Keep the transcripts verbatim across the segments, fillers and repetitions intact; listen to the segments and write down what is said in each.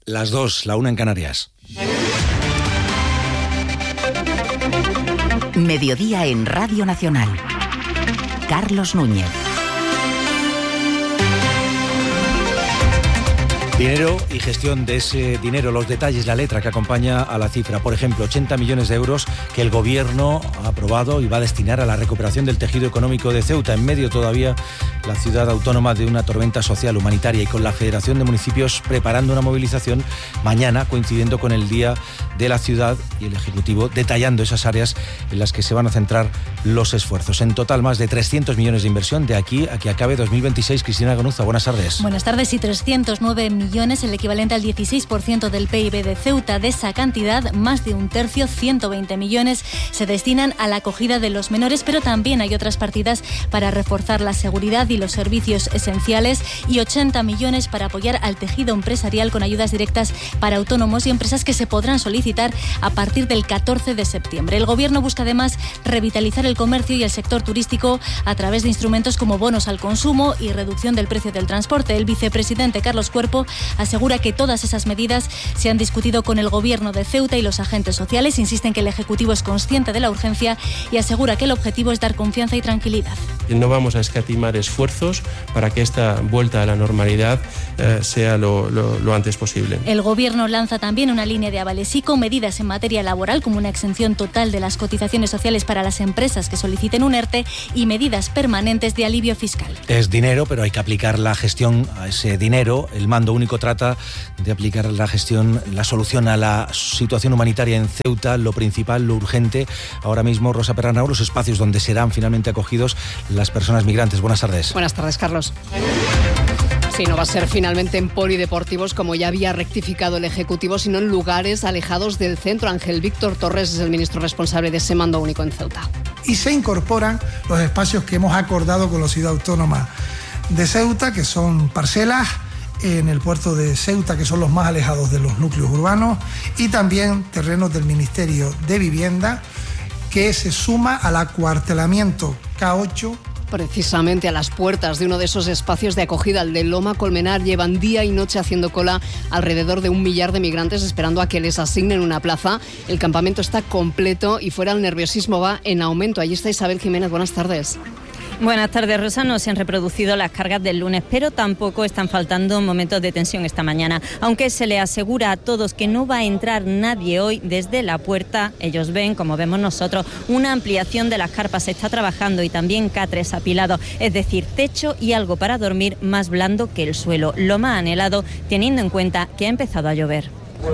Las dos, la una en Canarias. Mediodía en Radio Nacional. Carlos Núñez. Dinero y gestión de ese dinero, los detalles, la letra que acompaña a la cifra. Por ejemplo, ochenta millones de euros que el Gobierno ha aprobado y va a destinar a la recuperación del tejido económico de Ceuta, en medio todavía la ciudad autónoma de una tormenta social humanitaria, y con la Federación de Municipios preparando una movilización mañana, coincidiendo con el Día de la Ciudad, y el Ejecutivo detallando esas áreas en las que se van a centrar los esfuerzos. En total, más de trescientos millones de inversión de aquí a que acabe dos mil veintiséis. Cristina Ganuza, buenas tardes. Buenas tardes. Y trescientos nueve millones, el equivalente al dieciséis por ciento del P I B de Ceuta. De esa cantidad, más de un tercio, ciento veinte millones, se destinan a la acogida de los menores, pero también hay otras partidas para reforzar la seguridad y los servicios esenciales, y ochenta millones para apoyar al tejido empresarial con ayudas directas para autónomos y empresas que se podrán solicitar a partir del catorce de septiembre. El Gobierno busca además revitalizar el comercio y el sector turístico a través de instrumentos como bonos al consumo y reducción del precio del transporte. El vicepresidente Carlos Cuerpo asegura que todas esas medidas se han discutido con el Gobierno de Ceuta y los agentes sociales. Insiste en que el Ejecutivo es consciente de la urgencia y asegura que el objetivo es dar confianza y tranquilidad. No vamos a escatimar esfuerzos para que esta vuelta a la normalidad eh, sea lo, lo, lo antes posible. El Gobierno lanza también una línea de avales y con medidas en materia laboral, como una exención total de las cotizaciones sociales para las empresas que soliciten un ERTE y medidas permanentes de alivio fiscal. Es dinero, pero hay que aplicar la gestión a ese dinero. El mando único trata de aplicar la gestión, la solución a la situación humanitaria en Ceuta, lo principal, lo urgente. Ahora mismo, Rosa Perranao, los espacios donde serán finalmente acogidos las personas migrantes. Buenas tardes. Buenas tardes, Carlos. Sí, no va a ser finalmente en polideportivos, como ya había rectificado el Ejecutivo, sino en lugares alejados del centro. Ángel Víctor Torres es el ministro responsable de ese mando único en Ceuta. Y se incorporan los espacios que hemos acordado con la ciudad autónoma de Ceuta, que son parcelas en el puerto de Ceuta, que son los más alejados de los núcleos urbanos, y también terrenos del Ministerio de Vivienda, que se suma al acuartelamiento K ocho. Precisamente a las puertas de uno de esos espacios de acogida, el de Loma Colmenar, llevan día y noche haciendo cola alrededor de un millar de migrantes esperando a que les asignen una plaza. El campamento está completo y fuera el nerviosismo va en aumento. Allí está Isabel Jiménez, buenas tardes. Buenas tardes, Rosa. No se han reproducido las cargas del lunes, pero tampoco están faltando momentos de tensión esta mañana. Aunque se le asegura a todos que no va a entrar nadie hoy desde la puerta, ellos ven, como vemos nosotros, una ampliación de las carpas. Se está trabajando y también catres apilados, es decir, techo y algo para dormir más blando que el suelo. Lo más anhelado, teniendo en cuenta que ha empezado a llover.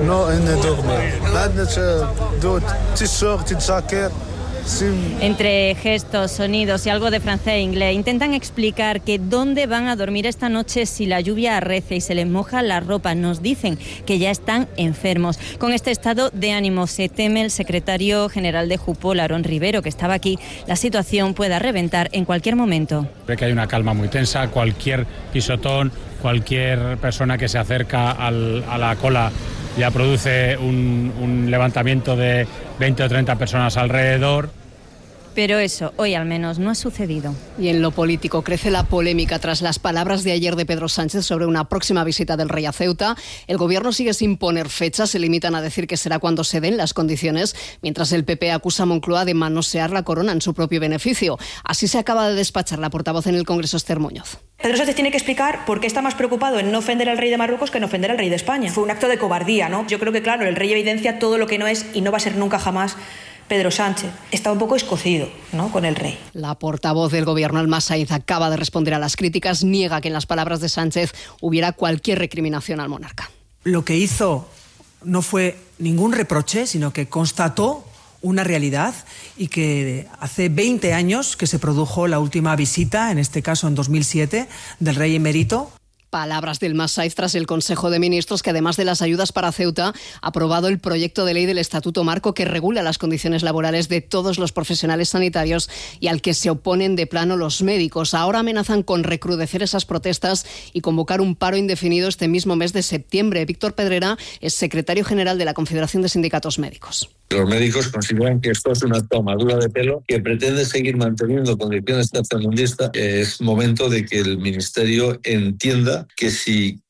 Entre gestos, sonidos y algo de francés e inglés, intentan explicar que dónde van a dormir esta noche si la lluvia arrece y se les moja la ropa. Nos dicen que ya están enfermos. Con este estado de ánimo se teme el secretario general de Jupol, Aarón Rivero, que estaba aquí. La situación pueda reventar en cualquier momento. Ve que hay una calma muy tensa. Cualquier pisotón, cualquier persona que se acerca al, a la cola ya produce un, un levantamiento de veinte o treinta personas alrededor. Pero eso, hoy al menos, no ha sucedido. Y en lo político crece la polémica tras las palabras de ayer de Pedro Sánchez sobre una próxima visita del rey a Ceuta. El Gobierno sigue sin poner fechas, se limitan a decir que será cuando se den las condiciones, mientras el P P acusa a Moncloa de manosear la corona en su propio beneficio. Así se acaba de despachar la portavoz en el Congreso, Esther Muñoz. Pedro Sánchez tiene que explicar por qué está más preocupado en no ofender al rey de Marruecos que en ofender al rey de España. Fue un acto de cobardía, ¿no? Yo creo que, claro, el rey evidencia todo lo que no es y no va a ser nunca jamás Pedro Sánchez. Está un poco escocido, ¿no?, con el rey. La portavoz del Gobierno, Alma Sainz, acaba de responder a las críticas. Niega que en las palabras de Sánchez hubiera cualquier recriminación al monarca. Lo que hizo no fue ningún reproche, sino que constató una realidad, y que hace veinte años que se produjo la última visita, en este caso en dos mil siete, del rey emérito. Palabras del Masaiz tras el Consejo de Ministros, que además de las ayudas para Ceuta, ha aprobado el proyecto de ley del Estatuto Marco que regula las condiciones laborales de todos los profesionales sanitarios y al que se oponen de plano los médicos. Ahora amenazan con recrudecer esas protestas y convocar un paro indefinido este mismo mes de septiembre. Víctor Pedrera es secretario general de la Confederación de Sindicatos Médicos. Los médicos consideran que esto es una tomadura de pelo que pretende seguir manteniendo condiciones tercermundistas. Es momento de que el Ministerio entienda que si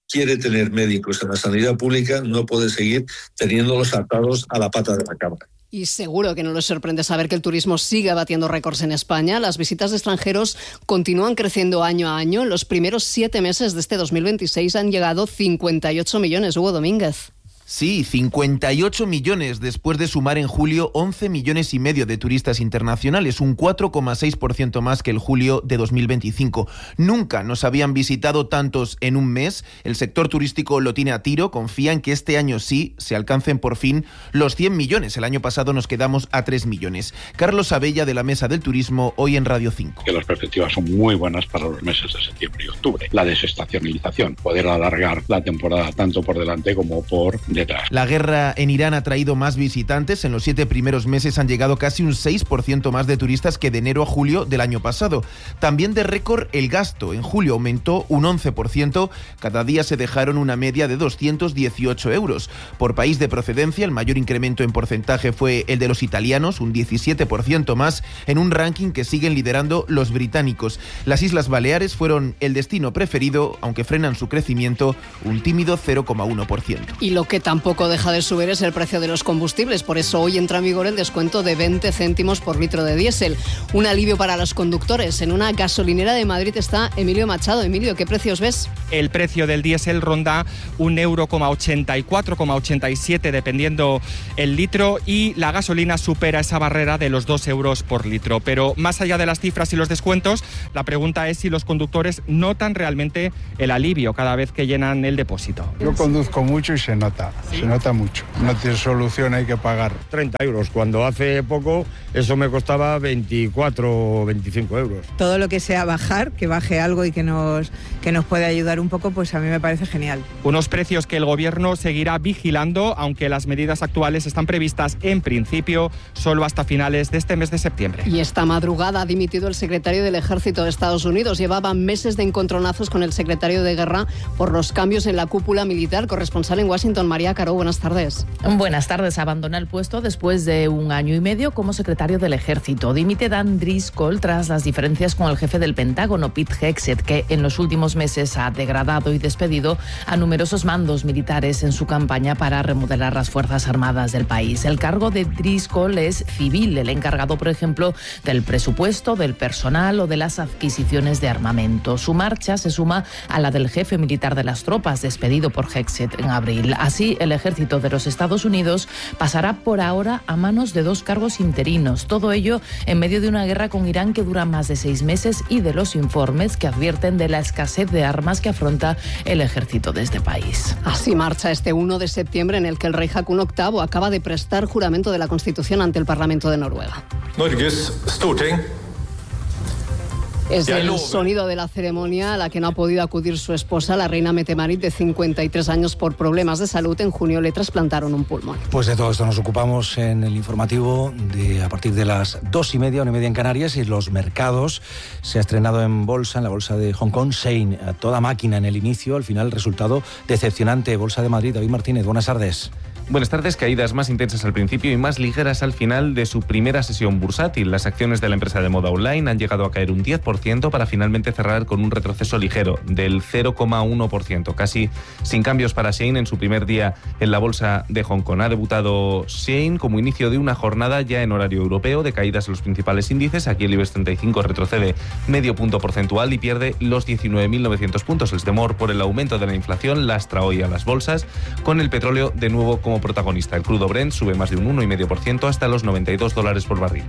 quiere tener médicos en la sanidad pública no puede seguir teniéndolos atados a la pata de la cama. Y seguro que no les sorprende saber que el turismo sigue batiendo récords en España. Las visitas de extranjeros continúan creciendo año a año. En los primeros siete meses de este dos mil veintiséis han llegado cincuenta y ocho millones. Hugo Domínguez. Sí, cincuenta y ocho millones después de sumar en julio once millones y medio de turistas internacionales, un cuatro coma seis por ciento más que el julio de dos mil veinticinco. Nunca nos habían visitado tantos en un mes. El sector turístico lo tiene a tiro, confía en que este año sí se alcancen por fin los cien millones. El año pasado nos quedamos a tres millones. Carlos Abella, de la Mesa del Turismo, hoy en Radio cinco. Que las perspectivas son muy buenas para los meses de septiembre y octubre. La desestacionalización, poder alargar la temporada tanto por delante como por detrás. La guerra en Irán ha traído más visitantes. En los siete primeros meses han llegado casi un seis por ciento más de turistas que de enero a julio del año pasado. También de récord el gasto. En julio aumentó un once por ciento. Cada día se dejaron una media de doscientos dieciocho euros. Por país de procedencia, el mayor incremento en porcentaje fue el de los italianos, un diecisiete por ciento más, en un ranking que siguen liderando los británicos. Las Islas Baleares fueron el destino preferido, aunque frenan su crecimiento un tímido cero coma uno por ciento. Y lo que tampoco deja de subir es el precio de los combustibles. Por eso hoy entra en vigor el descuento de veinte céntimos por litro de diésel. Un alivio para los conductores. En una gasolinera de Madrid está Emilio Machado. Emilio, ¿qué precios ves? El precio del diésel ronda un euro coma ochenta y cuatro, coma ochenta y siete dependiendo el litro, y la gasolina supera esa barrera de los dos euros por litro. Pero más allá de las cifras y los descuentos, la pregunta es si los conductores notan realmente el alivio cada vez que llenan el depósito. Yo conduzco mucho y se nota. ¿Sí? Se nota mucho. No tiene solución, hay que pagar. treinta euros, cuando hace poco eso me costaba veinticuatro o veinticinco euros. Todo lo que sea bajar, que baje algo y que nos, que nos puede ayudar un poco, pues a mí me parece genial. Unos precios que el Gobierno seguirá vigilando, aunque las medidas actuales están previstas en principio solo hasta finales de este mes de septiembre. Y esta madrugada ha dimitido el secretario del Ejército de Estados Unidos. Llevaba meses de encontronazos con el secretario de Guerra por los cambios en la cúpula militar. Corresponsal en Washington, María Caro, buenas tardes. Buenas tardes. Abandona el puesto después de un año y medio como secretario del Ejército. Dimite Dan Driscoll tras las diferencias con el jefe del Pentágono, Pete Hegseth, que en los últimos meses ha degradado y despedido a numerosos mandos militares en su campaña para remodelar las Fuerzas Armadas del país. El cargo de Driscoll es civil, el encargado, por ejemplo, del presupuesto, del personal o de las adquisiciones de armamento. Su marcha se suma a la del jefe militar de las tropas, despedido por Hegseth en abril. Así, el ejército de los Estados Unidos pasará por ahora a manos de dos cargos interinos. Todo ello en medio de una guerra con Irán que dura más de seis meses y de los informes que advierten de la escasez de armas que afronta el ejército de este país. Así marcha este uno de septiembre en el que el rey Haakon octavo acaba de prestar juramento de la Constitución ante el Parlamento de Noruega. Norges Storting. Es el sonido de la ceremonia a la que no ha podido acudir su esposa, la reina Mette-Marit, de cincuenta y tres años, por problemas de salud. En junio le trasplantaron un pulmón. Pues de todo esto nos ocupamos en el informativo de a partir de las dos y media, una y media en Canarias, y los mercados. Se ha estrenado en bolsa, en la bolsa de Hong Kong, Shein, a toda máquina en el inicio, al final resultado decepcionante. Bolsa de Madrid, David Martínez, buenas tardes. Buenas tardes. Caídas más intensas al principio y más ligeras al final de su primera sesión bursátil. Las acciones de la empresa de moda online han llegado a caer un diez por ciento para finalmente cerrar con un retroceso ligero del cero coma uno por ciento, casi sin cambios para Shein en su primer día en la bolsa de Hong Kong. Ha debutado Shein como inicio de una jornada ya en horario europeo de caídas en los principales índices. Aquí el IBEX treinta y cinco retrocede medio punto porcentual y pierde los diecinueve mil novecientos puntos. El temor por el aumento de la inflación lastra hoy a las bolsas, con el petróleo de nuevo como protagonista. El crudo Brent sube más de un uno coma cinco por ciento hasta los noventa y dos dólares por barril.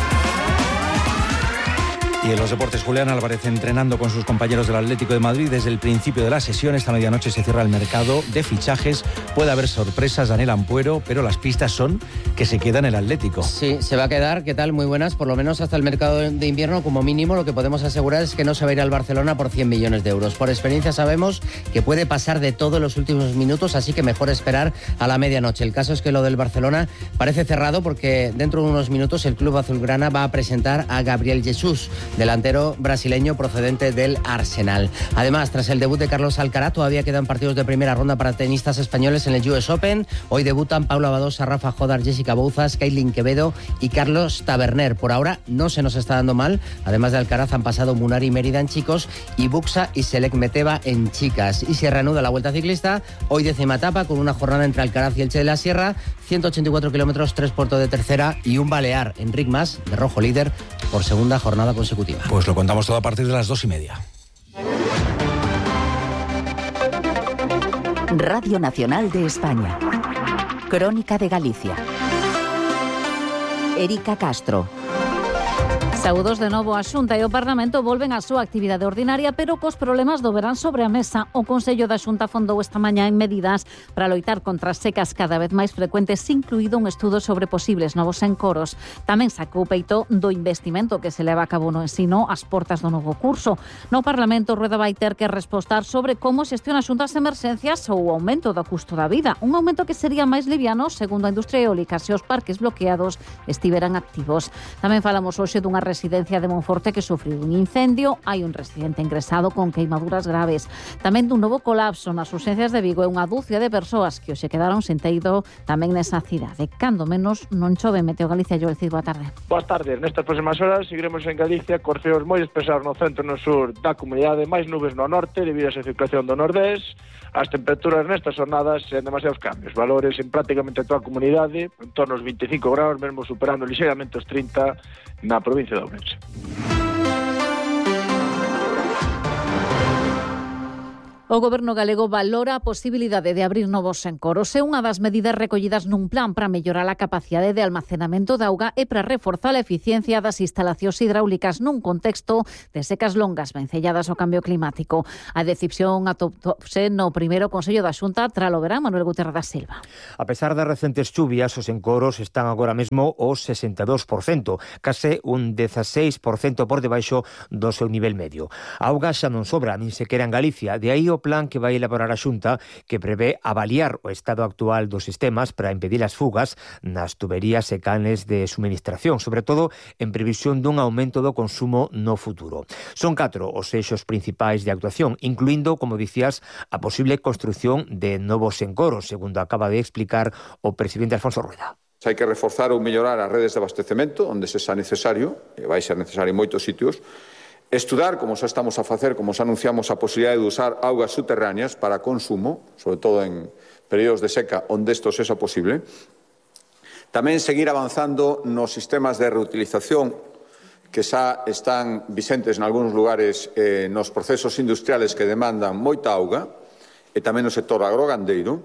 Y en los deportes, Julián Álvarez entrenando con sus compañeros del Atlético de Madrid desde el principio de la sesión. Esta medianoche se cierra el mercado de fichajes. Puede haber sorpresas, Daniel Ampuero, pero las pistas son que se queda en el Atlético. Sí, se va a quedar. ¿Qué tal? Muy buenas. Por lo menos hasta el mercado de invierno, como mínimo, lo que podemos asegurar es que no se va a ir al Barcelona por cien millones de euros. Por experiencia sabemos que puede pasar de todo en los últimos minutos, así que mejor esperar a la medianoche. El caso es que lo del Barcelona parece cerrado porque dentro de unos minutos el club azulgrana va a presentar a Gabriel Jesús. delantero brasileño procedente del Arsenal. Además, tras el debut de Carlos Alcaraz, todavía quedan partidos de primera ronda para tenistas españoles en el U S Open. Hoy debutan Paula Badosa, Rafa Jodar, Jessica Bouzas, Kailin Quevedo y Carlos Taberner. Por ahora no se nos está dando mal. Además de Alcaraz han pasado Munari Mérida en chicos y Buxa y Selek Meteva en chicas. Y se reanuda la Vuelta Ciclista, hoy décima etapa con una jornada entre Alcaraz y Elche de la Sierra, ciento ochenta y cuatro kilómetros, tres puertos de tercera y un balear. Enric Mas, de rojo líder, por segunda jornada consecutiva. Pues lo contamos todo a partir de las dos y media. Radio Nacional de España. Crónica de Galicia. Erika Castro. Saúdos de novo a Xunta e o Parlamento volven á súa actividade ordinaria, pero cos problemas do verán sobre a mesa. O Consello da Xunta afondou esta mañá en medidas para loitar contra as secas cada vez máis frecuentes, incluído un estudo sobre posibles novos encoros. Tamén sacou peito do investimento que se leva a cabo no ensino ás portas do novo curso. No Parlamento, Rueda vai ter que respostar sobre como xestiona a Xunta as emerxencias ou o aumento do custo da vida. Un aumento que sería máis liviano, segundo a industria eólica, se os parques bloqueados estiveran activos. Tamén falamos hoxe dunha residencia de Monforte que sufriu un incendio. Hai un residente ingresado con queimaduras graves. Tamén dun novo colapso nas urxencias de Vigo e unha dúcia de persoas que hoxe quedaron sen teito tamén nesa cidade. Cando menos non chove. Meteo Galicia, Joel Cid, boa tarde. Boas tardes. Nestas próximas horas seguiremos en Galicia cos ceos moi despesados no centro e no sur da comunidade, máis nubes no norte debido a esa circulación do nordés. As temperaturas nestas jornadas sen demasiados cambios. Valores en prácticamente toda a comunidade, en torno aos veinticinco graus, mesmo superando lixeiramente os trinta na provincia de Ourense. O Goberno galego valora a posibilidade de abrir novos encoros. É unha das medidas recollidas nun plan para mellorar a capacidade de almacenamento de auga e para reforzar a eficiencia das instalacións hidráulicas nun contexto de secas longas vencelladas ao cambio climático. A decisión atopse no primeiro Consello da Xunta tras o verán. Manuel Gutiérrez da Silva. A pesar das recentes chuvias, os encoros están agora mesmo ao sesenta e dous por cento, case un dezaseis por cento por debaixo do seu nivel medio. A auga xa non sobra, nin sequera en Galicia, de aí o plan que vai elaborar a Xunta, que prevé avaliar o estado actual dos sistemas para impedir as fugas nas tuberías e canes de suministración, sobre todo en previsión dun aumento do consumo no futuro. Son catro os eixos principais de actuación, incluindo, como dicías, a posible construción de novos encoros, segundo acaba de explicar o presidente Alfonso Rueda. Hai que reforzar ou mellorar as redes de abastecemento, onde se xa necesario, e vai ser necesario en moitos sitios. Estudar, como xa estamos a facer, como xa anunciamos, a posibilidade de usar augas subterráneas para consumo, sobre todo en períodos de seca onde isto sexa posible. Tamén seguir avanzando nos sistemas de reutilización que xa están vixentes en algúns lugares eh, nos procesos industriales que demandan moita auga, e tamén no sector agrogandeiro.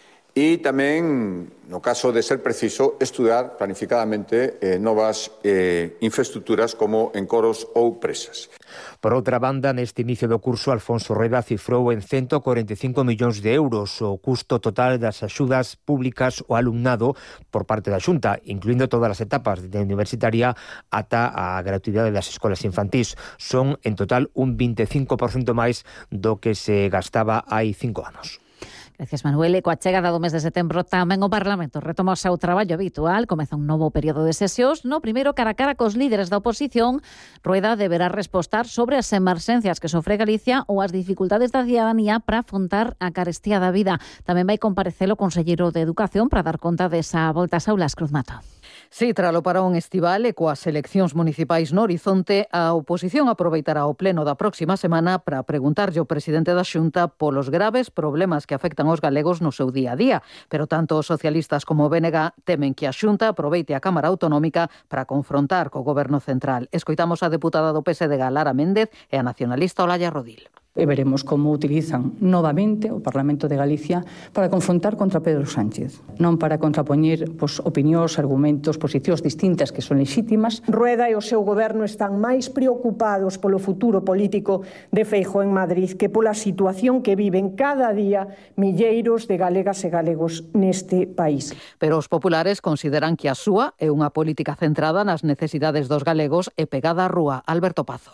E tamén, no caso de ser preciso, estudar planificadamente eh, novas eh, infraestructuras como encoros ou presas. Por outra banda, neste inicio do curso, Alfonso Rueda cifrou en ciento cuarenta e cinco millóns de euros o custo total das axudas públicas ao alumnado por parte da Xunta, incluindo todas as etapas de universitaria ata a gratuidade das escolas infantís. Son, en total, un veinticinco por cento máis do que se gastaba hai cinco anos. Gracias, Manuel. E coa chegada do mes de setembro tamén o Parlamento retoma o seu traballo habitual. Comeza un novo período de sesións. No primeiro, cara a cara cos líderes da oposición, Rueda deberá respostar sobre as emerxencias que sofre Galicia ou as dificultades da cidadanía para afrontar a carestía da vida. Tamén vai comparecer o conselleiro de Educación para dar conta desa volta ás aulas. Cruz Mato. Sí, tralo parón estival e coas eleccións municipais no horizonte, a oposición aproveitará o pleno da próxima semana para preguntarlle ao presidente da Xunta polos graves problemas que afectan aos galegos no seu día a día. Pero tanto os socialistas como o B N G temen que a Xunta aproveite a Cámara Autonómica para confrontar co Goberno Central. Escoitamos a deputada do P S D, Lara Méndez, e a nacionalista Olaya Rodil. E veremos como utilizan novamente o Parlamento de Galicia para confrontar contra Pedro Sánchez, non para contrapoñer pois, opinións, argumentos, posicións distintas que son lexítimas. Rueda e o seu goberno están máis preocupados polo futuro político de Feijóo en Madrid que pola situación que viven cada día milleiros de galegas e galegos neste país. Pero os populares consideran que a súa é unha política centrada nas necesidades dos galegos e pegada á rúa. Alberto Pazos.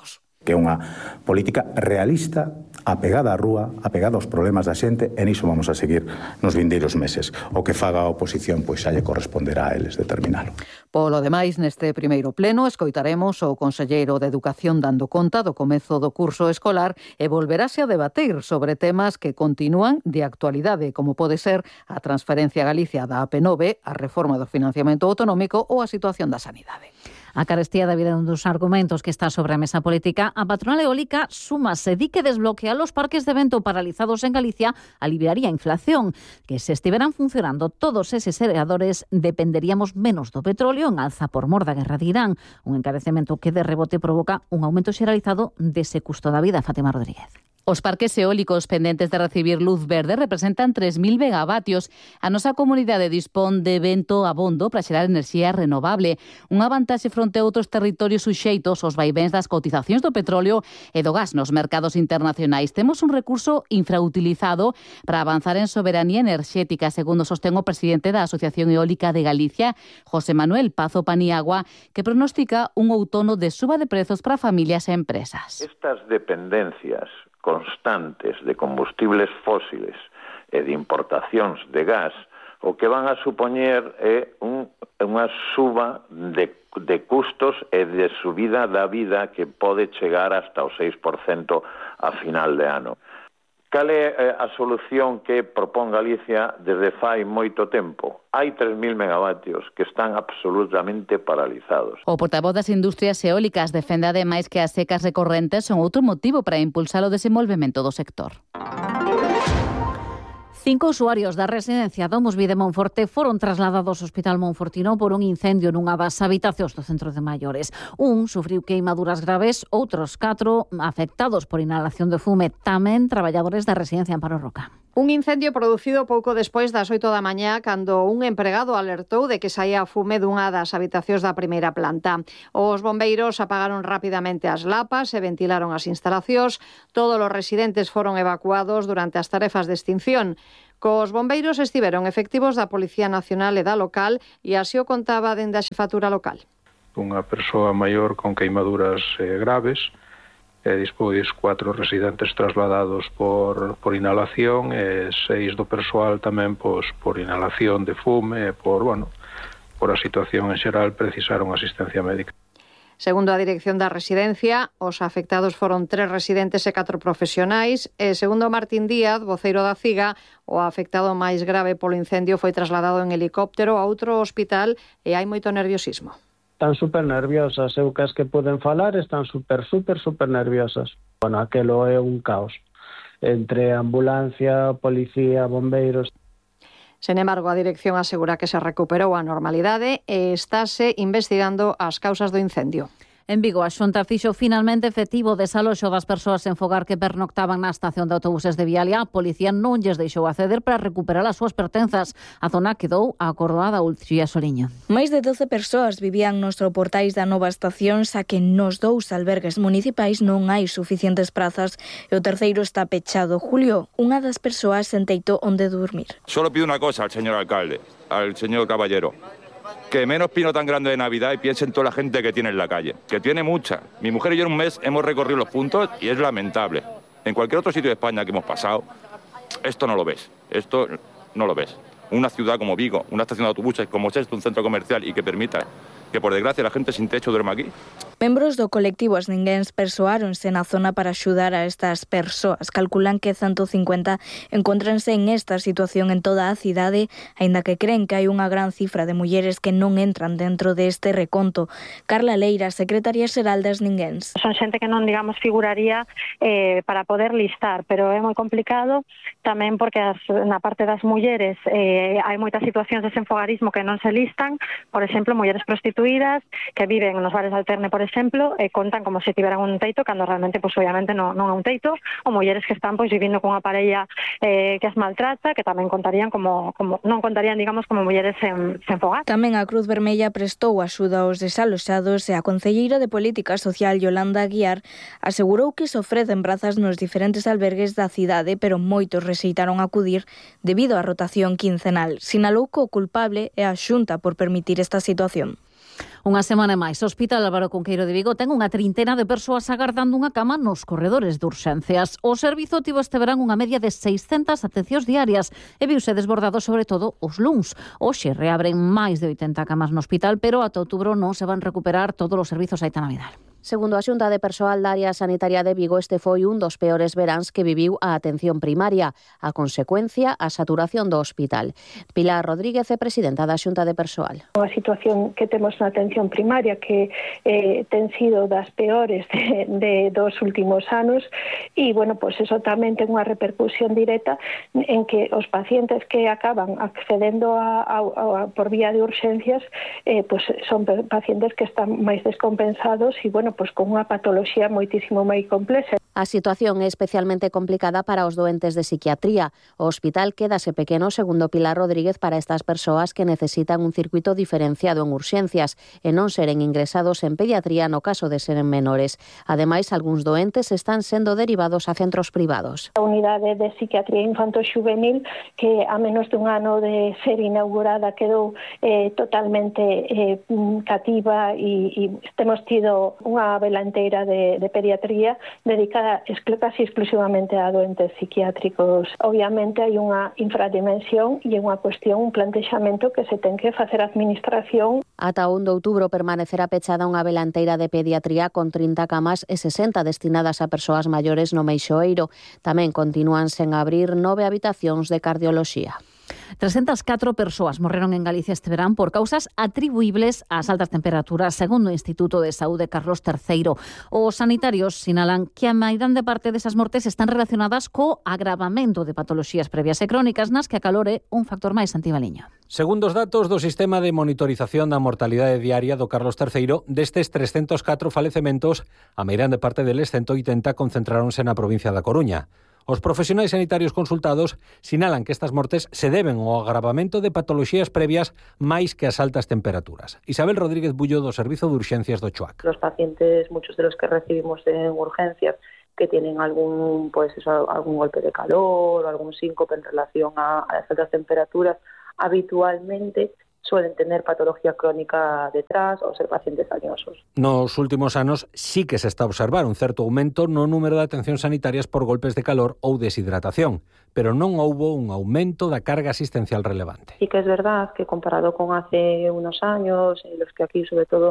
que é unha política realista, apegada á rúa, apegada aos problemas da xente, e niso vamos a seguir nos vindeiros meses. O que faga a oposición, pois xa lle corresponderá a eles determinalo. Polo demais, neste primeiro pleno, escoitaremos o conselleiro de Educación dando conta do comezo do curso escolar e volverase a debater sobre temas que continúan de actualidade, como pode ser a transferencia a Galicia da A P nove, a reforma do financiamento autonómico ou a situación da sanidade. A carestía da vida é un dos argumentos que está sobre a mesa política. A patronal eólica súmase, di que desbloquear os parques de vento paralizados en Galicia aliviaría a inflación. Que se estiveran funcionando todos eses xeradores dependeríamos menos do petróleo en alza por mor da guerra de Irán. Un encarecemento que de rebote provoca un aumento xeralizado dese custo da vida. Fátima Rodríguez. Os parques eólicos pendentes de recibir luz verde representan tres mil megavatios. A nosa comunidade dispón de vento abondo para xerar enerxía renovable. Unha vantaxe fronte a outros territorios suxeitos aos vaivens das cotizacións do petróleo e do gas nos mercados internacionais. Temos un recurso infrautilizado para avanzar en soberanía enerxética, segundo sostén o presidente da Asociación Eólica de Galicia, José Manuel Pazo Paniagua, que pronostica un outono de suba de prezos para familias e empresas. Estas dependencias constantes de combustibles fósiles e de importacións de gas, o que van a supoñer é un, unha suba de, de custos e de subida da vida que pode chegar hasta o seis por cento a final de ano. Cal é a solución que propón Galicia desde fai moito tempo? Hai tres mil megavatios que están absolutamente paralizados. O portavoz das industrias eólicas defende ademais que as secas recorrentes son outro motivo para impulsar o desenvolvemento do sector. Cinco usuarios da residencia Domus Vi de Monforte foron trasladados ao Hospital Monfortino por un incendio nunha das habitacións do centro de maiores. Un sufriu queimaduras graves, outros catro afectados por inhalación de fume, tamén traballadores da residencia Amparo Roca. Un incendio producido pouco despois das oito da mañá cando un empregado alertou de que saía fume dunha das habitacións da primeira planta. Os bombeiros apagaron rapidamente as lapas e ventilaron as instalacións. Todos os residentes foron evacuados durante as tarefas de extinción. Cos bombeiros estiveron efectivos da Policía Nacional e da local e así o contaba dende a xefatura local. Unha persoa maior con queimaduras eh, graves, e despois cuatro residentes trasladados por, por inhalación e seis do persoal tamén pois, por inhalación de fume e por, bueno, por a situación en xeral precisaron asistencia médica. Segundo a dirección da residencia, os afectados foron tres residentes e catro profesionais e, segundo Martín Díaz, voceiro da CIGA, o afectado máis grave polo incendio foi trasladado en helicóptero a outro hospital e hai moito nerviosismo. Están super nerviosas, eu cas que poden falar están super, super, super nerviosas. Bueno, aquelo é un caos entre ambulancia, policía, bombeiros. Sen embargo, a dirección asegura que se recuperou a normalidade e estáse investigando as causas do incendio. En Vigo, a Xunta fixo finalmente efectivo o desaloxo das persoas en fogar que pernoctaban na estación de autobuses de Vialia. A policía non lles deixou acceder para recuperar as súas pertenzas. A zona quedou acordada. Ulchía Soliño. Máis de doce persoas vivían nos portais da nova estación, xa que nos dous albergues municipais non hai suficientes prazas e o terceiro está pechado. Julio, unha das persoas se enteitou onde dormir. Solo pido unha cosa al señor alcalde, al señor Caballero. Que menos pino tan grande de Navidad y piensen toda la gente que tiene en la calle, que tiene mucha. Mi mujer y yo en un mes hemos recorrido los puntos y es lamentable. En cualquier otro sitio de España que hemos pasado, esto no lo ves, esto no lo ves. Una ciudad como Vigo, una estación de autobuses como es esto, un centro comercial y que permita que por desgracia la gente sin techo duerma aquí. Membros do colectivo As Ninguéns persoáronse na zona para axudar a estas persoas. Calculan que ciento cincuenta encontranse en esta situación en toda a cidade, aínda que creen que hai unha gran cifra de mulleres que non entran dentro deste reconto. Carla Leira, secretaria xeral das Ninguéns. Son xente que non, digamos, figuraría eh, para poder listar, pero é moi complicado tamén porque as, na parte das mulleres eh, hai moitas situacións de desenfogarismo que non se listan, por exemplo, mulleres prostituídas que viven nos bares alterne, por exemplo, e contan como se tiveran un teito cando realmente, pois, obviamente, non, non é un teito, ou mulleres que están, pois, vivindo cunha parella eh, que as maltrata, que tamén contarían como, como non contarían, digamos, como mulleres sen, sen fogar. Tamén a Cruz Vermella prestou axuda aos desaloxados e a concelleira de Política Social, Yolanda Aguiar, asegurou que se ofrecen prazas nos diferentes albergues da cidade, pero moitos rexeitaron acudir debido á rotación quincenal. Sinalou que o culpable é a Xunta por permitir esta situación. Unha semana máis, o Hospital Álvaro Cunqueiro de Vigo ten unha trintena de persoas agardando unha cama nos corredores de urxencias. O servizo tivo este verán unha media de seiscentas atencións diarias e viuse desbordado sobre todo os luns. Hoxe reabren máis de oitenta camas no hospital, pero ata outubro non se van recuperar todos os servizos. Aitana Vidal. Segundo a Xunta de Persoal da Área Sanitaria de Vigo, este foi un dos peores veráns que viviu a atención primaria. A consecuencia, a saturación do hospital. Pilar Rodríguez é presidenta da Xunta de Persoal. Unha situación que temos na atención primaria que eh, ten sido das peores de, de dos últimos anos e, bueno, pues eso tamén ten unha repercusión directa en que os pacientes que acaban accedendo a, a, a, por vía de urxencias eh, pues son pacientes que están máis descompensados e, bueno, pues con unha patoloxía moitísimo máis complexa. A situación é especialmente complicada para os doentes de psiquiatría. O hospital quédase pequeno, segundo Pilar Rodríguez, para estas persoas que necesitan un circuito diferenciado en urxencias e non seren ingresados en pediatría no caso de seren menores. Ademais, algúns doentes están sendo derivados a centros privados. A unidade de psiquiatría infanto-xuvenil, que a menos dun ano de ser inaugurada quedou eh, totalmente eh, cativa e, e temos tido unha velanteira de, de pediatría dedicada casi exclusivamente a doentes psiquiátricos. Obviamente hai unha infradimensión e unha cuestión, un plantexamento que se ten que facer a administración. Ata un de outubro permanecerá pechada unha velanteira de pediatría con trinta camas e sesenta destinadas a persoas maiores no Meixoeiro. Tamén continúan sen abrir nove habitacións de cardioloxía. trescentas catro persoas morreron en Galicia este verán por causas atribuibles ás altas temperaturas, segundo o Instituto de Saúde Carlos terceiro. Os sanitarios sinalan que a mairande parte desas mortes están relacionadas co agravamento de patoloxías previas e crónicas nas que a calor é un factor máis, Antibaliño. Segundo os datos do Sistema de Monitorización da Mortalidade Diaria do Carlos terceiro, destes trescentos catro falecementos, a mairande parte deles cento oitenta concentráronse na provincia da Coruña. Os profesionais sanitarios consultados sinalan que estas mortes se deben ao agravamento de patoloxías previas máis que as altas temperaturas. Isabel Rodríguez Bullo, do Servizo de Urxencias do Chuac. Los pacientes, muchos de los que recibimos en urgencias, que tienen algún, pues eso, algún golpe de calor o algún síncope en relación a, a las altas temperaturas, habitualmente suelen tener patología crónica detrás ou ser pacientes añosos. Nos últimos anos sí que se está a observar un certo aumento no número de atencións sanitarias por golpes de calor ou deshidratación, pero non houbo un aumento da carga asistencial relevante. Sí que es verdad que comparado con hace unos años, en los que aquí sobre todo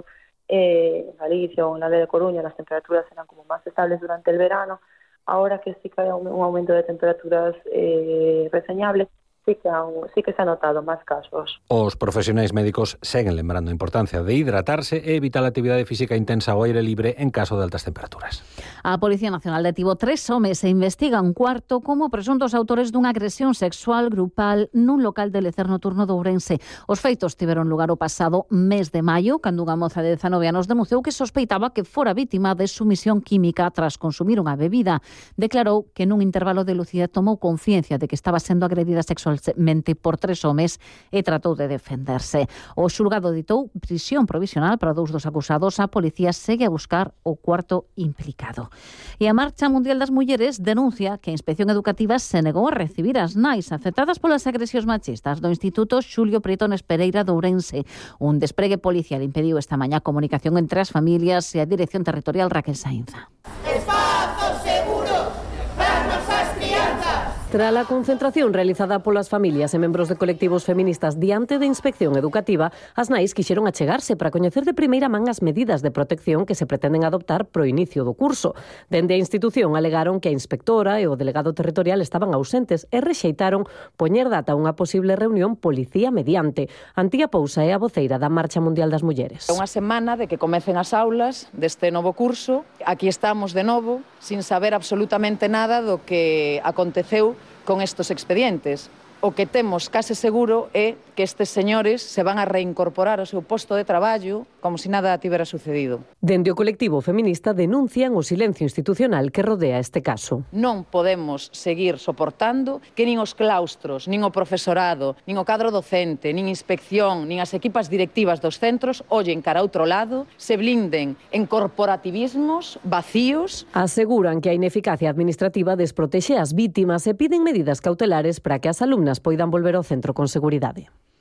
eh, en Galicia o en la de Coruña las temperaturas eran como más estables durante el verano, ahora que sí que hay un aumento de temperaturas eh, reseñables, Sí que, aún, sí que se ha notado máis casos. Os profesionais médicos seguen lembrando a importancia de hidratarse e evitar a actividade física intensa ao aire libre en caso de altas temperaturas. A Policía Nacional detivo tres homes e investiga un cuarto como presuntos autores dunha agresión sexual grupal nun local de lecer noturno do Ourense. Os feitos tiveron lugar o pasado mes de maio, cando unha moza de dezanove anos denunciou que sospeitaba que fora vítima de sumisión química tras consumir unha bebida. Declarou que nun intervalo de lucidez tomou conciencia de que estaba sendo agredida sexual mente por tres homes e tratou de defenderse. O xulgado ditou prisión provisional para dous dos acusados. A policía segue a buscar o cuarto implicado. E a Marcha Mundial das Mulleres denuncia que a Inspección Educativa se negou a recibir as nais afectadas polas agresións machistas do Instituto Xulio Prieto Pereira de Ourense. Un despregue policial impediu esta mañá a comunicación entre as familias e a Dirección Territorial Raquel Sainza. Espazos seguros para nosas crianzas. Tras a concentración realizada polas familias e membros de colectivos feministas diante da Inspección Educativa, as nais quixeron achegarse para coñecer de primeira man as medidas de protección que se pretenden adoptar pro inicio do curso. Dende a institución alegaron que a inspectora e o delegado territorial estaban ausentes e rexeitaron poñer data a unha posible reunión policía mediante. Antía Pousa é a voceira da Marcha Mundial das Mulleres. Unha semana de que comecen as aulas deste novo curso. Aquí estamos de novo, sin saber absolutamente nada do que aconteceu con estos expedientes. O que temos case seguro é que estes señores se van a reincorporar ao seu posto de traballo como se nada tivera sucedido. Dende o colectivo feminista denuncian o silencio institucional que rodea este caso. Non podemos seguir soportando que nin os claustros, nin o profesorado, nin o cadro docente, nin inspección, nin as equipas directivas dos centros ollen cara a outro lado, se blinden en corporativismos vacíos. Aseguran que a ineficacia administrativa desprotexe as vítimas e piden medidas cautelares para que as alumnas poidan volver ao centro con seguridade.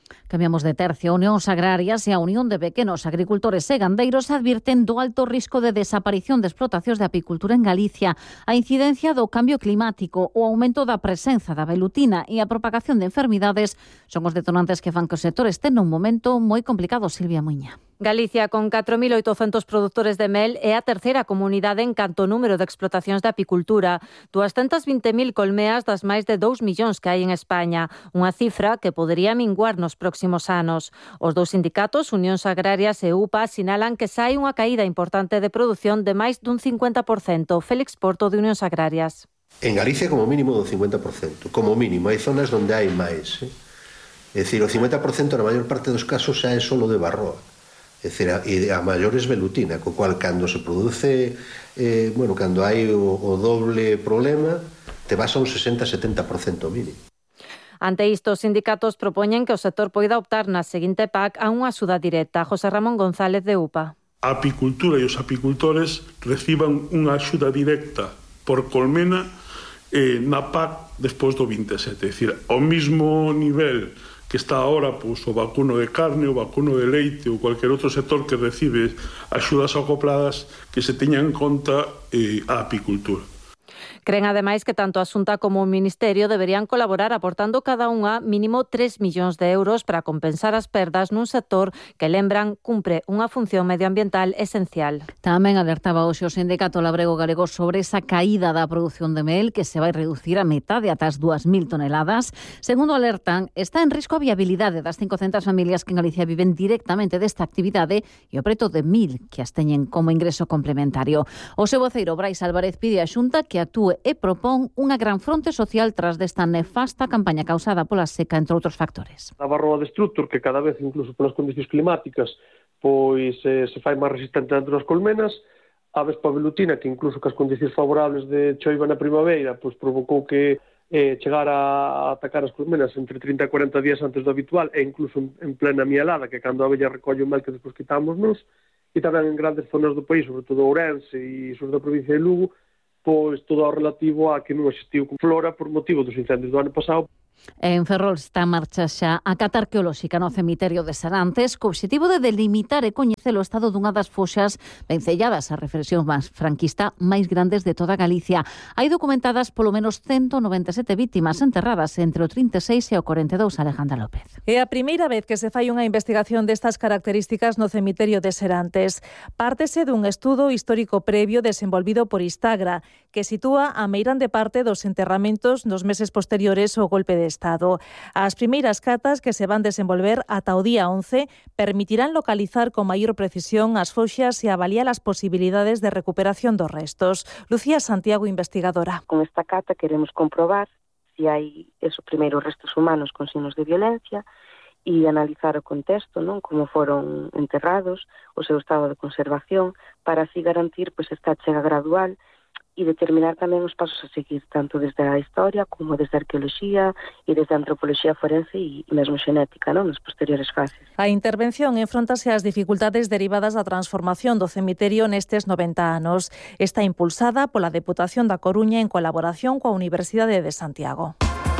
Cambiamos de tercio. Unións Agrarias e a Unión de Pequenos Agricultores e Gandeiros advirten do alto risco de desaparición de explotacións de apicultura en Galicia, a incidencia do cambio climático, o aumento da presenza da velutina e a propagación de enfermidades son os detonantes que fan que o sector este nun momento moi complicado. Silvia Muiña. Galicia, con catro mil oitocentos produtores de mel, é a terceira comunidade en canto número de explotacións de apicultura. doscientas vinte mil colmeas das máis de dous millóns que hai en España, unha cifra que podería minguar nos próximos anos. Os dous sindicatos, Unións Agrarias e U P A, sinalan que xa hai unha caída importante de produción de máis dun cincuenta por cento. Félix Porto, de Unións Agrarias. En Galicia, como mínimo, do cincuenta por cento. Como mínimo, hai zonas onde hai máis. Eh? É dicir, o cincuenta por cento na maior parte dos casos xa é solo de barroa. É dicir, a, e a maior es velutina, co cual cando se produce, eh, bueno, cando hai o, o doble problema, te vas a un sesenta a setenta por cento mínimo. Ante isto, os sindicatos propoñen que o sector poida optar na seguinte P A C a unha axuda directa. José Ramón González, de U P A. A apicultura e os apicultores reciban unha axuda directa por colmena eh, na P A C despois do veintisiete. É dicir, ao mismo nivel que está ahora pois, o vacuno de carne, o vacuno de leite ou cualquier outro sector que recibe axudas acopladas, que se teña en conta eh, a apicultura. Creen ademais que tanto a Xunta como o Ministerio deberían colaborar aportando cada unha mínimo tres millóns de euros para compensar as perdas nun sector que, lembran, cumpre unha función medioambiental esencial. Tamén alertaba hoxe o Sindicato Labrego Galego sobre esa caída da produción de mel que se vai reducir a metade ata as dúas mil toneladas. Segundo alertan, está en risco a viabilidade das cincocentas familias que en Galicia viven directamente desta actividade e o preto de mil que as teñen como ingreso complementario. O seu voceiro, Brais Álvarez, pide á Xunta que actúe e propón unha gran fronte social tras desta nefasta campaña causada pola seca, entre outros factores. A barroa destructor, que cada vez, incluso polas condicións climáticas, pois eh, se fai máis resistente dentro das colmenas, a vespa velutina, que incluso cas condicións favorables de choiva na primavera, pois provocou que eh, chegara a atacar as colmenas entre trinta e cuarenta días antes do habitual, e incluso en, en plena mielada, que cando a abella recolle o mel que despois quitámonos, e tamén en grandes zonas do país, sobre todo Ourense e sur da provincia de Lugo, pois todo o relativo a que non existiu flora por motivo dos incendios do ano pasado. En Ferrol está en marcha xa a cata arqueolóxica no cemiterio de Sarantes co obxectivo de delimitar e coñecer o estado dunha das foxas vencelladas a reflexión máis franquista máis grandes de toda Galicia. Hai documentadas polo menos ciento noventa e sete vítimas enterradas entre o trinta e seis e o corenta e dous. Alejandra López. É a primeira vez que se fai unha investigación destas características no cemiterio de Serantes. Pártese dun estudo histórico previo desenvolvido por Istagra, que sitúa a meirande parte dos enterramentos nos meses posteriores ao golpe de Estado. As primeiras catas que se van desenvolver ata o día once permitirán localizar con maior precisión as foxas e avaliar as posibilidades de recuperación dos restos. Lucía Santiago, investigadora. Con esta cata queremos comprobar se hai esos primeiros restos humanos con signos de violencia e analizar o contexto, non, como foron enterrados, o seu estado de conservación, para así garantir pois, esta chega gradual e determinar tamén os pasos a seguir, tanto desde a historia como desde a arqueoloxía e desde a antropoloxía forense e mesmo xenética, non, nas posteriores fases. A intervención enfróntase ás dificultades derivadas da transformación do cemiterio nestes noventa anos. Está impulsada pola Deputación da Coruña en colaboración coa Universidade de Santiago.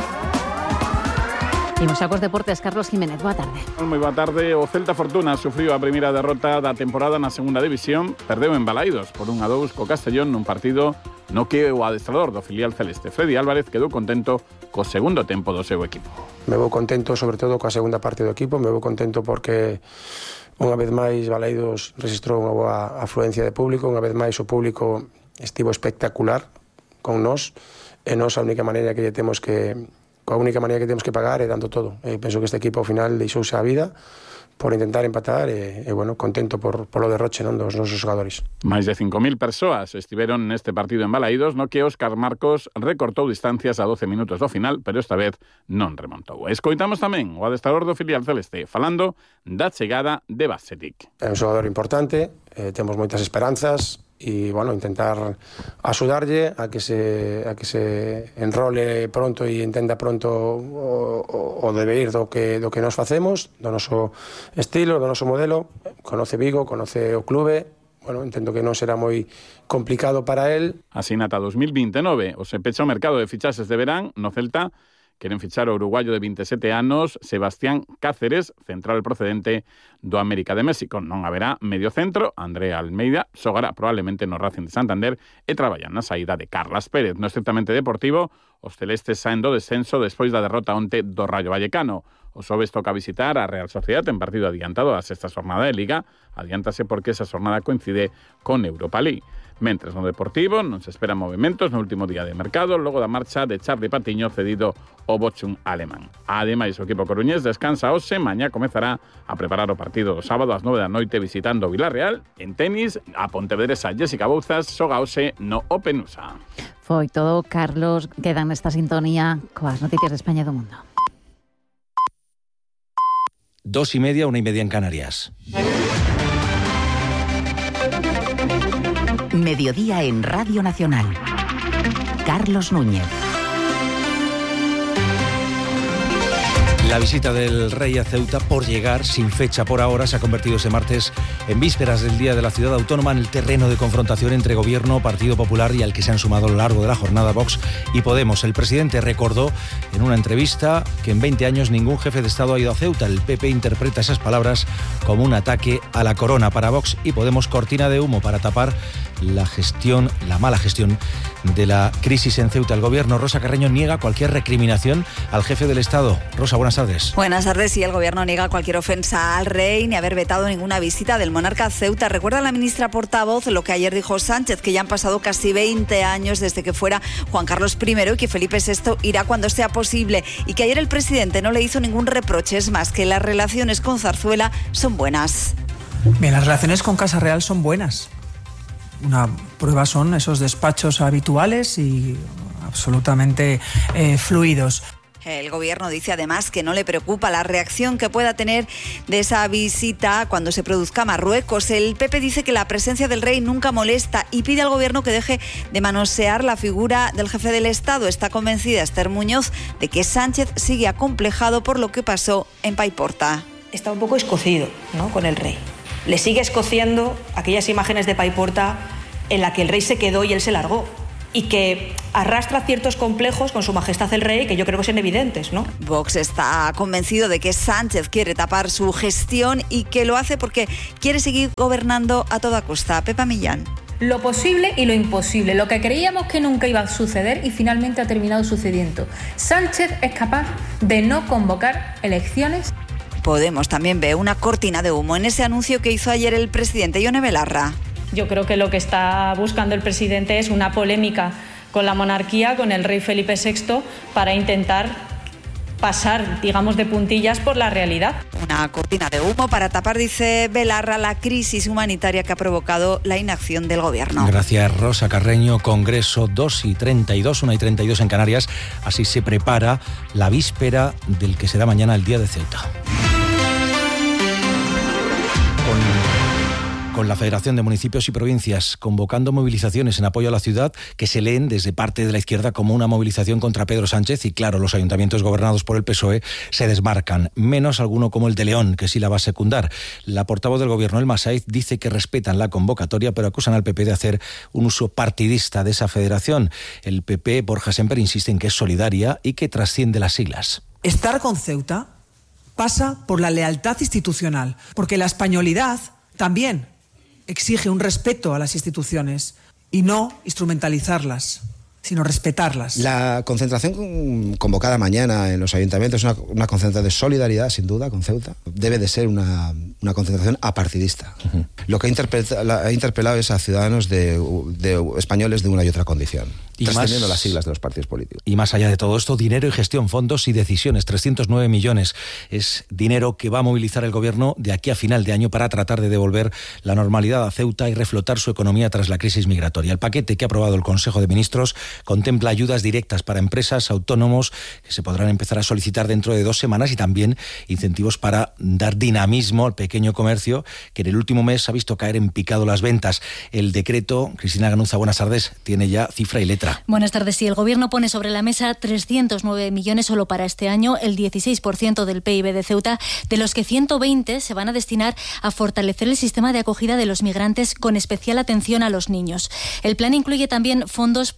Imos a cos deportes, Carlos Jiménez, boa tarde. Moi boa tarde. O Celta Fortuna sufriu a primeira derrota da temporada na segunda división, perdeu en Balaidos por un a dous co Castellón nun partido no que o adestrador do filial celeste, Freddy Álvarez, quedou contento co segundo tempo do seu equipo. Me vou contento sobre todo coa segunda parte do equipo, me vou contento porque unha vez máis Balaidos registrou unha boa afluencia de público, unha vez máis o público estivo espectacular con nós, e nós a única maneira que lle temos que coa única maneira que temos que pagar é dando todo. E penso que este equipo ao final deixouse a vida por intentar empatar e, e bueno, contento por, por lo derroche, non, dos nosos xogadores. Máis de cinco mil persoas estiveron neste partido en Balaídos, no que Óscar Marcos recortou distancias a doce minutos do final, pero esta vez non remontou. Escoitamos tamén o adestrador do filial celeste falando da chegada de Basetic. É un xogador importante, eh, temos moitas esperanzas, e, bueno, intentar axudarlle a que se a que se enrole pronto e entenda pronto o, o, o deber do que do que nos facemos, do noso estilo, do noso modelo. Conoce Vigo, conoce o clube. Bueno, entendo que non será moi complicado para él. Así nata dos mil vinte e nove, o se pecha o mercado de fichaxes de verán no Celta, Queren fichar o uruguayo de vinte e sete anos Sebastián Cáceres, central procedente do América de México. Non haberá medio centro. Andrea Almeida xogará probablemente no Racing de Santander e traballa na saída de Carlas Pérez. No estrictamente deportivo, os celestes saen do descenso despois da derrota onte do Rayo Vallecano. O xoves toca visitar a Real Sociedade en partido adiantado a sexta xornada de Liga. Adiántase porque esa xornada coincide con Europa League. Mentres no Deportivo non se esperan movimentos no último día de mercado logo da marcha de Charlie Patiño cedido ao Bochum alemán. Ademais, o equipo coruñés descansa hoxe, mañá comezará a preparar o partido do sábado ás nove da noite visitando o Vilarreal. En tenis, a pontevedresa Jessica Bouzas xoga hoxe no Open U S A. Foi todo, Carlos, quedan nesta sintonía coas noticias de España e do mundo. Dos y media, una y media en Canarias. Mediodía en Radio Nacional. Carlos Núñez. La visita del rey a Ceuta, por llegar, sin fecha por ahora, se ha convertido ese martes, en vísperas del Día de la Ciudad Autónoma, en el terreno de confrontación entre Gobierno, Partido Popular y al que se han sumado a lo largo de la jornada Vox y Podemos. El presidente recordó en una entrevista que en veinte años ningún jefe de Estado ha ido a Ceuta. El P P interpreta esas palabras como un ataque a la corona. Para Vox y Podemos, cortina de humo para tapar la gestión, la mala gestión de la crisis en Ceuta. El Gobierno, Rosa Carreño, niega cualquier recriminación al jefe del Estado. Rosa, buenas tardes. Buenas tardes. Y el Gobierno niega cualquier ofensa al rey ni haber vetado ninguna visita del monarca a Ceuta. Recuerda la ministra portavoz lo que ayer dijo Sánchez, que ya han pasado casi veinte años desde que fuera Juan Carlos primero y que Felipe sexto irá cuando sea posible, y que ayer el presidente no le hizo ningún reproche. Es más, que las relaciones con Zarzuela son buenas. Bien, las relaciones con Casa Real son buenas. Una prueba son esos despachos habituales y absolutamente eh, fluidos. El Gobierno dice además que no le preocupa la reacción que pueda tener de esa visita cuando se produzca a Marruecos. El P P dice que la presencia del rey nunca molesta y pide al Gobierno que deje de manosear la figura del jefe del Estado. Está convencida Esther Muñoz de que Sánchez sigue acomplejado por lo que pasó en Paiporta. Está un poco escocido, ¿no?, con el rey. Le sigue escociendo aquellas imágenes de Paiporta en la que el rey se quedó y él se largó, y que arrastra ciertos complejos con su majestad el rey que yo creo que son evidentes, ¿no? Vox está convencido de que Sánchez quiere tapar su gestión y que lo hace porque quiere seguir gobernando a toda costa. Pepa Millán. Lo posible y lo imposible, lo que creíamos que nunca iba a suceder y finalmente ha terminado sucediendo. Sánchez es capaz de no convocar elecciones. Podemos también ve una cortina de humo en ese anuncio que hizo ayer el presidente Ione Belarra. Yo creo que lo que está buscando el presidente es una polémica con la monarquía, con el rey Felipe sexto, para intentar pasar, digamos, de puntillas por la realidad. Una cortina de humo para tapar, dice Belarra, la crisis humanitaria que ha provocado la inacción del Gobierno. Gracias, Rosa Carreño. Congreso dos y treinta y dos, una y treinta y dos en Canarias. Así se prepara la víspera del que será mañana el Día de Ceuta. Con... con la Federación de Municipios y Provincias convocando movilizaciones en apoyo a la ciudad que se leen desde parte de la izquierda como una movilización contra Pedro Sánchez, y claro, los ayuntamientos gobernados por el P S O E se desmarcan, menos alguno como el de León, que sí la va a secundar. La portavoz del Gobierno, Elma Saiz, dice que respetan la convocatoria, pero acusan al P P de hacer un uso partidista de esa federación. El P P, Borja Semper, insiste en que es solidaria y que trasciende las siglas. Estar con Ceuta pasa por la lealtad institucional, porque la españolidad también exige un respeto a las instituciones y no instrumentalizarlas, sino respetarlas. La concentración convocada mañana en los ayuntamientos es una, una concentración de solidaridad, sin duda, con Ceuta. Debe de ser una, una concentración apartidista. Uh-huh. Lo que ha interpelado, ha interpelado es a ciudadanos de, de españoles de una y otra condición, y trascendiendo las siglas de los partidos políticos. Y más allá de todo esto, dinero y gestión, fondos y decisiones. trescientos nueve millones es dinero que va a movilizar el Gobierno de aquí a final de año para tratar de devolver la normalidad a Ceuta y reflotar su economía tras la crisis migratoria. El paquete que ha aprobado el Consejo de Ministros contempla ayudas directas para empresas, autónomos, que se podrán empezar a solicitar dentro de dos semanas, y también incentivos para dar dinamismo al pequeño comercio, que en el último mes ha visto caer en picado las ventas. El decreto, Cristina Ganuza, buenas tardes, tiene ya cifra y letra. Buenas tardes. Sí, el Gobierno pone sobre la mesa trescientos nueve millones solo para este año, el dieciséis por ciento del P I B de Ceuta, de los que ciento veinte se van a destinar a fortalecer el sistema de acogida de los migrantes, con especial atención a los niños. El plan incluye también fondos para reforzar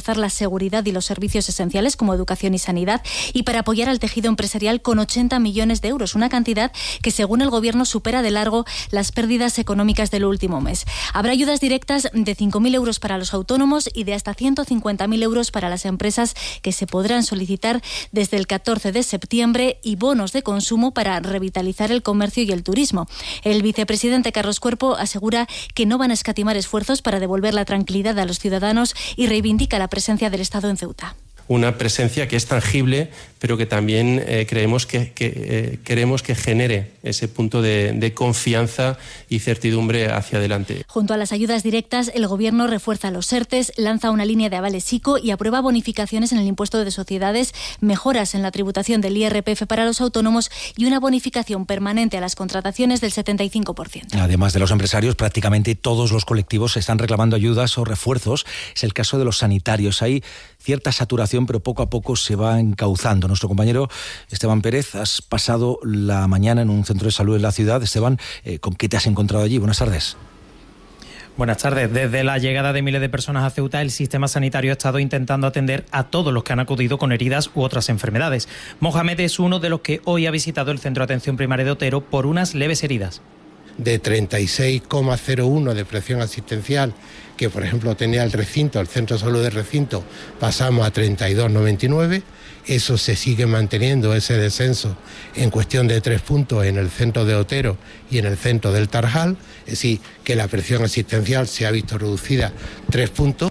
reforzar la seguridad y los servicios esenciales como educación y sanidad y para apoyar al tejido empresarial con ochenta millones de euros, una cantidad que según el Gobierno supera de largo las pérdidas económicas del último mes. Habrá ayudas directas de cinco mil euros para los autónomos y de hasta ciento cincuenta mil euros para las empresas que se podrán solicitar desde el catorce de septiembre y bonos de consumo para revitalizar el comercio y el turismo. El vicepresidente Carlos Cuerpo asegura que no van a escatimar esfuerzos para devolver la tranquilidad a los ciudadanos y reivindica la presencia del Estado en Ceuta. Una presencia que es tangible, pero que también eh, creemos que, que eh, queremos que genere ese punto de, de confianza y certidumbre hacia adelante. Junto a las ayudas directas, el Gobierno refuerza los ERTES, lanza una línea de avales ICO y aprueba bonificaciones en el impuesto de sociedades, mejoras en la tributación del I R P F para los autónomos y una bonificación permanente a las contrataciones del setenta y cinco por ciento. Además de los empresarios, prácticamente todos los colectivos están reclamando ayudas o refuerzos. Es el caso de los sanitarios. Hay cierta saturación, pero poco a poco se va encauzando. Nuestro compañero Esteban Pérez, has pasado la mañana en un centro de salud en la ciudad. Esteban, eh, ¿con qué te has encontrado allí? Buenas tardes. Buenas tardes. Desde la llegada de miles de personas a Ceuta, el sistema sanitario ha estado intentando atender a todos los que han acudido con heridas u otras enfermedades. Mohamed es uno de los que hoy ha visitado el Centro de Atención Primaria de Otero por unas leves heridas. De treinta y seis coma cero uno de presión asistencial, que por ejemplo tenía el recinto, el Centro de Salud del recinto, pasamos a treinta y dos coma noventa y nueve. Eso se sigue manteniendo, ese descenso, en cuestión de tres puntos en el centro de Otero y en el centro del Tarjal. Es decir, que la presión asistencial se ha visto reducida tres puntos.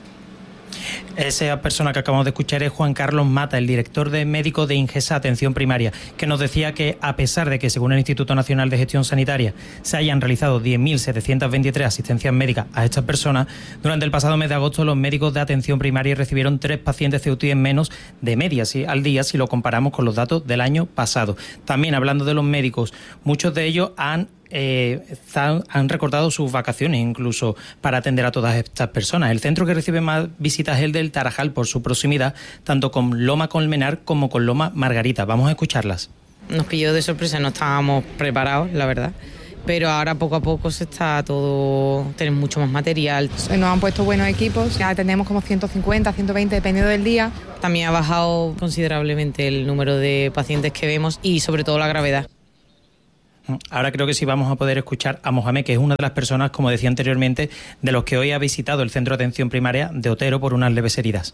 Esa persona que acabamos de escuchar es Juan Carlos Mata, el director de médico de Ingesa Atención Primaria, que nos decía que a pesar de que según el Instituto Nacional de Gestión Sanitaria se hayan realizado diez mil setecientas veintitrés asistencias médicas a estas personas, durante el pasado mes de agosto los médicos de atención primaria recibieron tres pacientes ceutíes menos de media ¿sí? al día si lo comparamos con los datos del año pasado. También hablando de los médicos, muchos de ellos han Eh, han recortado sus vacaciones incluso para atender a todas estas personas. El centro que recibe más visitas es el del Tarajal por su proximidad, tanto con Loma Colmenar como con Loma Margarita. Vamos a escucharlas. Nos pilló de sorpresa, no estábamos preparados, la verdad. Pero ahora poco a poco se está todo, tenemos mucho más material. Nos han puesto buenos equipos, ya tenemos como ciento cincuenta, ciento veinte dependiendo del día. También ha bajado considerablemente el número de pacientes que vemos y sobre todo la gravedad. Ahora creo que sí vamos a poder escuchar a Mohamed, que es una de las personas, como decía anteriormente, de los que hoy ha visitado el Centro de Atención Primaria de Otero por unas leves heridas.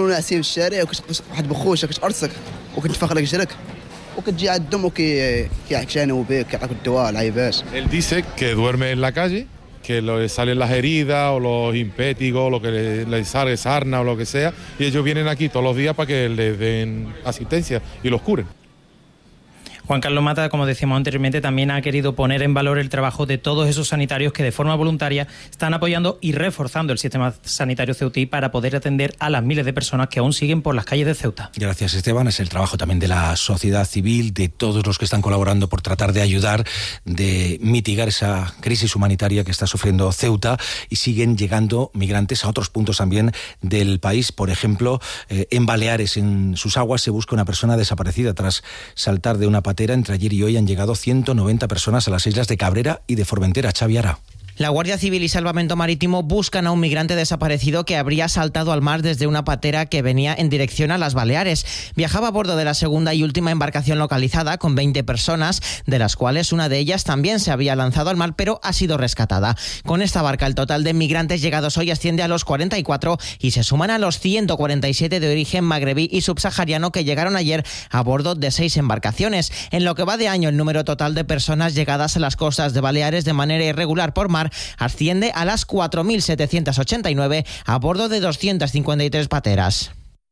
Él dice que duerme en la calle, que le salen las heridas o los impétigos, lo que le, le sale sarna o lo que sea, y ellos vienen aquí todos los días para que les den asistencia y los curen. Juan Carlos Mata, como decíamos anteriormente, también ha querido poner en valor el trabajo de todos esos sanitarios que de forma voluntaria están apoyando y reforzando el sistema sanitario ceutí para poder atender a las miles de personas que aún siguen por las calles de Ceuta. Gracias, Esteban. Es el trabajo también de la sociedad civil, de todos los que están colaborando por tratar de ayudar, de mitigar esa crisis humanitaria que está sufriendo Ceuta, y siguen llegando migrantes a otros puntos también del país. Por ejemplo, eh, en Baleares, en sus aguas, se busca una persona desaparecida tras saltar de una patera. Entre ayer y hoy han llegado ciento noventa personas a las islas de Cabrera y de Formentera. Xavi Ara. La Guardia Civil y Salvamento Marítimo buscan a un migrante desaparecido que habría saltado al mar desde una patera que venía en dirección a las Baleares. Viajaba a bordo de la segunda y última embarcación localizada con veinte personas, de las cuales una de ellas también se había lanzado al mar, pero ha sido rescatada. Con esta barca el total de migrantes llegados hoy asciende a los cuarenta y cuatro y se suman a los ciento cuarenta y siete de origen magrebí y subsahariano que llegaron ayer a bordo de seis embarcaciones. En lo que va de año, el número total de personas llegadas a las costas de Baleares de manera irregular por mar asciende a las cuatro mil setecientos ochenta y nueve a bordo de doscientas cincuenta y tres pateras.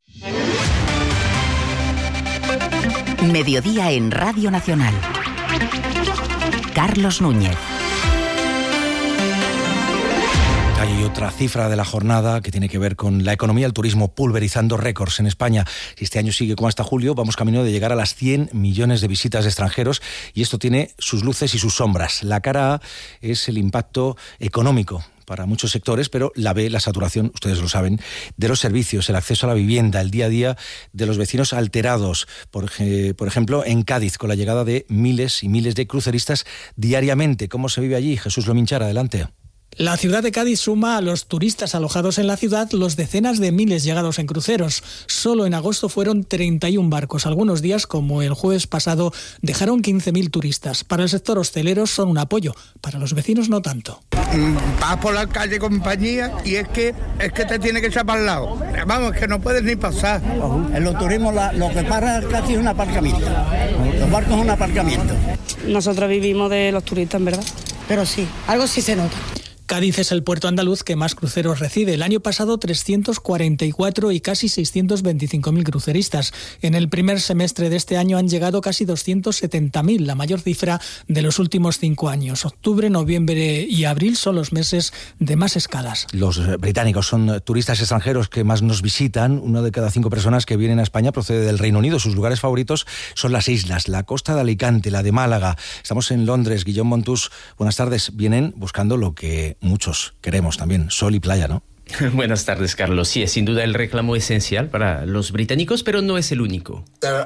Mediodía en Radio Nacional. Carlos Núñez. Hay otra cifra de la jornada que tiene que ver con la economía del turismo pulverizando récords en España. Si este año sigue como hasta julio, vamos camino de llegar a las cien millones de visitas de extranjeros, y esto tiene sus luces y sus sombras. La cara A es el impacto económico para muchos sectores, pero la B, la saturación, ustedes lo saben, de los servicios, el acceso a la vivienda, el día a día de los vecinos alterados. Por, por ejemplo, en Cádiz, con la llegada de miles y miles de cruceristas diariamente. ¿Cómo se vive allí? Jesús Lominchar, adelante. La ciudad de Cádiz suma a los turistas alojados en la ciudad los decenas de miles llegados en cruceros. Solo en agosto fueron treinta y un barcos. Algunos días, como el jueves pasado, dejaron quince mil turistas. Para el sector hostelero son un apoyo, para los vecinos no tanto. Vas por la calle compañía y es que es que te tiene que echar para el lado. Vamos, es que no puedes ni pasar. En los turismos la, lo que para casi es un aparcamiento. Los barcos es un aparcamiento. Nosotros vivimos de los turistas, en verdad. Pero sí, algo sí se nota. Cádiz es el puerto andaluz que más cruceros recibe. El año pasado trescientos cuarenta y cuatro y casi seiscientos veinticinco mil cruceristas. En el primer semestre de este año han llegado casi doscientos setenta mil, la mayor cifra de los últimos cinco años. Octubre, noviembre y abril son los meses de más escalas. Los británicos son turistas extranjeros que más nos visitan. Una de cada cinco personas que vienen a España procede del Reino Unido. Sus lugares favoritos son las islas, la costa de Alicante, la de Málaga. Estamos en Londres. Guillaume Montús, buenas tardes. Vienen buscando lo que muchos queremos también, sol y playa, ¿no? Buenas tardes, Carlos. Sí, es sin duda el reclamo esencial para los británicos, pero no es el único.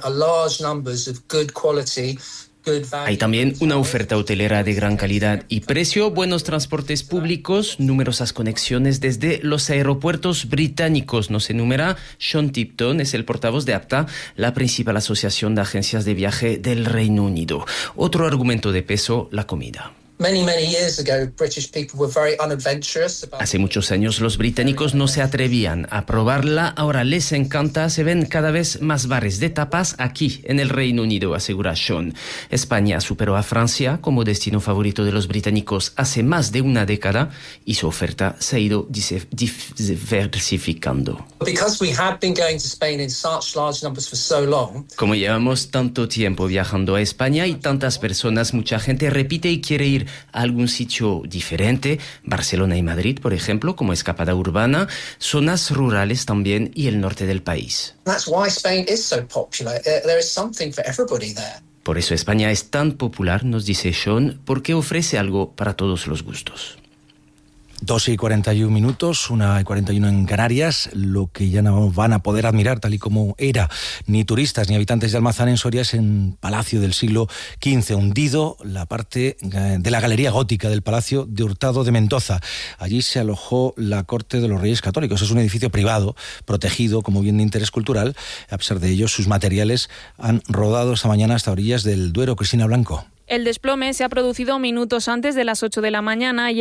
Hay también una oferta hotelera de gran calidad y precio, buenos transportes públicos, numerosas conexiones desde los aeropuertos británicos. Nos enumera Sean Tipton, es el portavoz de APTA, la principal asociación de agencias de viaje del Reino Unido. Otro argumento de peso, la comida. Hace muchos años los británicos no se atrevían a probarla, ahora les encanta, se ven cada vez más bares de tapas aquí en el Reino Unido, asegura Sean. España superó a Francia como destino favorito de los británicos hace más de una década y su oferta se ha ido diversificando. Como llevamos tanto tiempo viajando a España y tantas personas, mucha gente repite y quiere ir a algún sitio diferente, Barcelona y Madrid, por ejemplo, como escapada urbana, zonas rurales también y el norte del país. Por eso España es tan popular, nos dice Sean, porque ofrece algo para todos los gustos. Dos y cuarenta y un minutos, una y cuarenta y uno en Canarias. Lo que ya no van a poder admirar, tal y como era, ni turistas ni habitantes de Almazán en Soria, es en Palacio del siglo quince, hundido la parte de la galería gótica del Palacio de Hurtado de Mendoza. Allí se alojó la Corte de los Reyes Católicos. Es un edificio privado, protegido como bien de interés cultural. A pesar de ello, sus materiales han rodado esta mañana hasta orillas del Duero. Cristina Blanco. El desplome se ha producido minutos antes de las ocho de la mañana y